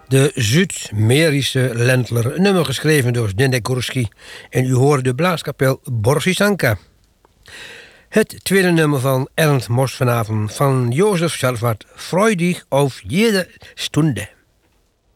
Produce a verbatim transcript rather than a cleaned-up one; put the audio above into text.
De Zuid-Merische Lentler, een nummer geschreven door Zdeněk Gorski. En u hoorde de blaaskapel Borsisanka. Het tweede nummer van Ernst Mos vanavond van Jozef Salvat, Freudig auf jede Stunde.